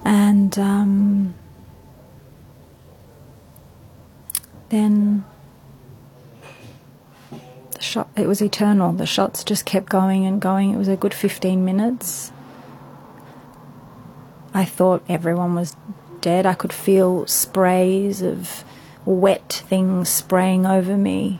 And then it was eternal. The shots just kept going and going. It was a good 15 minutes. I thought everyone was dead. I could feel sprays of wet things spraying over me.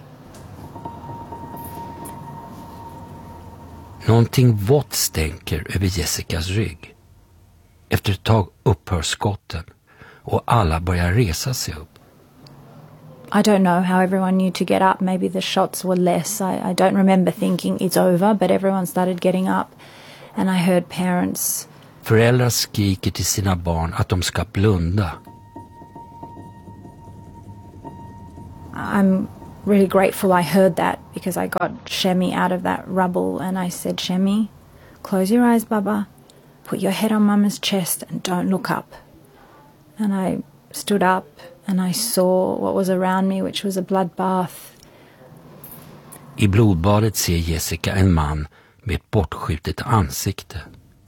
Någonting vått stänker över Jessicas rygg. Efter ett tag upphör skotten och alla börjar resa sig upp. I don't know how everyone knew to get up. Maybe the shots were less. I don't remember thinking it's over, but everyone started getting up. And I heard parents. Föräldrar skriker till sina barn att de ska blunda. I'm really grateful I heard that because I got Shemi out of that rubble and I said, Shemi, close your eyes, Baba. Put your head on Mama's chest and don't look up. And I stood up and I saw what was around me, which was a bloodbath. I blodbadet ser Jessica en man med ett bortskjutet ansikte.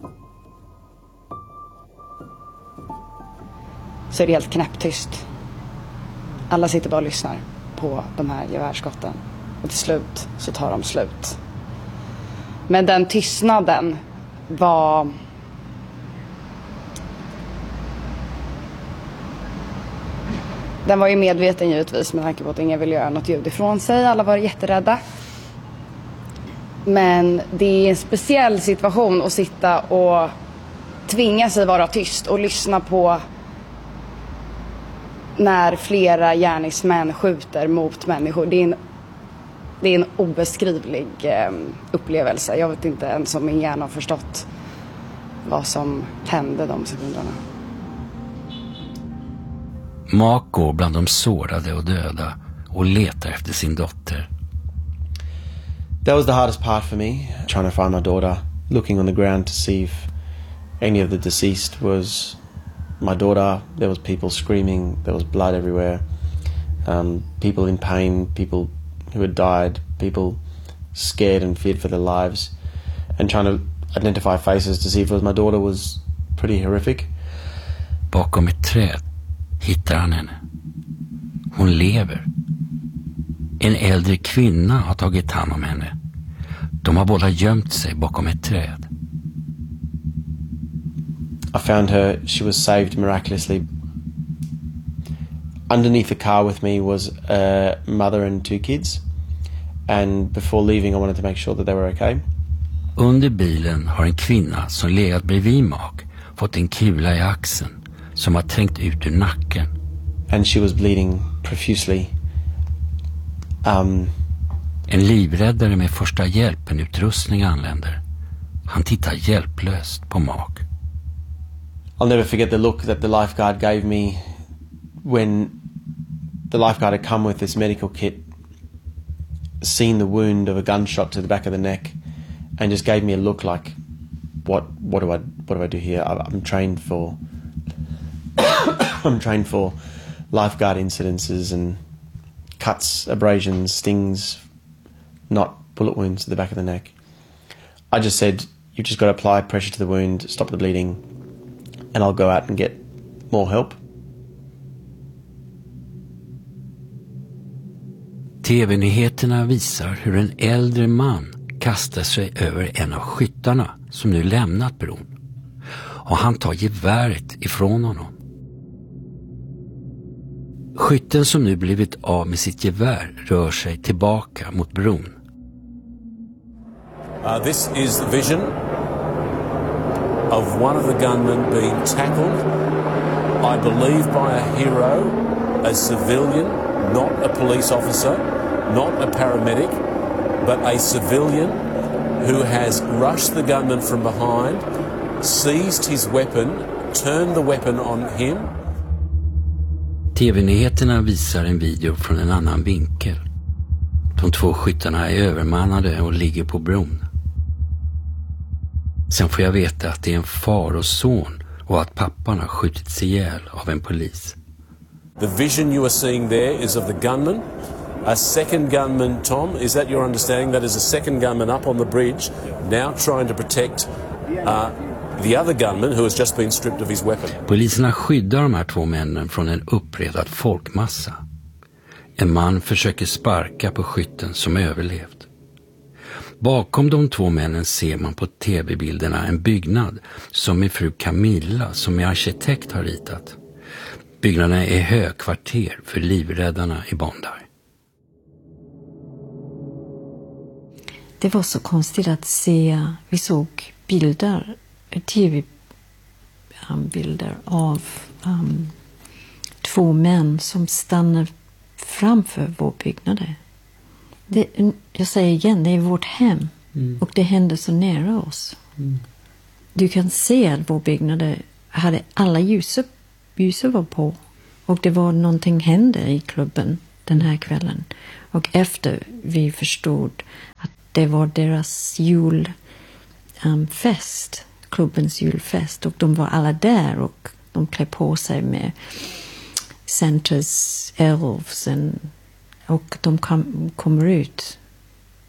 Så är det helt knäpptyst. Alla sitter bara och lyssnar på de här gevärsskotten. Och till slut så tar de slut. Men den tystnaden var... Den var ju medveten givetvis med tanke på att ingen ville göra något ljud ifrån sig. Alla var jätterädda. Men det är en speciell situation att sitta och tvinga sig vara tyst och lyssna på när flera gärningsmän skjuter mot människor. Det är en obeskrivlig upplevelse. Jag vet inte ens om min hjärna har förstått vad som hände de sekunderna. Mark går bland de sårade och döda och letar efter sin dotter. That was the hardest part for me, trying to find my daughter, looking on the ground to see if any of the deceased was my daughter. There was people screaming, there was blood everywhere, people in pain, people who had died, people scared and feared for their lives, and trying to identify faces to see if it was my daughter was pretty horrific. Bakom ett träd hittar han henne. Hon lever. En äldre kvinna har tagit hand om henne. De har båda gömt sig bakom ett träd. I found her. She was saved miraculously. Underneath the car with me was a mother and 2 kids. And before leaving I wanted to make sure that they were okay. Under bilen har en kvinna som legat bredvid Mark fått en kula i axeln som har trängt ut ur nacken. And she was bleeding profusely. En livräddare med första hjälpen-utrustning anländer. Han tittar hjälplöst på Mark. I'll never forget the look that the lifeguard gave me when the lifeguard had come with this medical kit, seen the wound of a gunshot to the back of the neck, and just gave me a look like, what do I do here? I'm trained for I'm trained for lifeguard incidences and cuts, abrasions, stings, not bullet wounds to the back of the neck. I just said, you've just got to apply pressure to the wound, stop the bleeding, and I'll go out and get more help. TV-nyheterna visar hur en äldre man kastar sig över en av skyttarna som nu lämnat bron. Och han tar geväret ifrån honom. Skytten som nu blivit av med sitt gevär rör sig tillbaka mot bron. This is the vision of one of the gunmen being tackled, I believe by a hero, a civilian, not a police officer, not a paramedic, but a civilian who has rushed the gunman from behind, seized his weapon, turned the weapon on him. TV-nyheterna visar en video från en annan vinkel. De 2 skyttarna är övermannade och ligger på bron. Sen får jag veta att det är en far och son och att pappan har skjutits ihjäl av en polis. The vision you are seeing there is of the gunman. A second gunman, Tom, is that your understanding? That is a second gunman up on the bridge, now trying to protect the other gunman who has just been stripped of his weapon. Poliserna skyddar de här två männen från en uppretad folkmassa. En man försöker sparka på skytten som överlevt. Bakom de två männen ser man på tv-bilderna en byggnad som min fru Camilla, som är arkitekt, har ritat. Byggnaden är högkvarter för livräddarna i Bondi. Det var så konstigt att se, vi såg bilder, tv-bilder av två män som stannar framför vår byggnad. Jag säger igen, det är vårt hem. Och det hände så nära oss. Du kan se att vår byggnad hade alla ljuset var på. Och det var någonting hände i klubben den här kvällen. Och efter vi förstod att det var deras julfest, klubbens julfest. Och de var alla där och de klär på sig med Santas elves och de kommer ut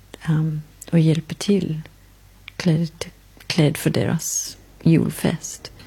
och hjälper till klädd för deras julfest.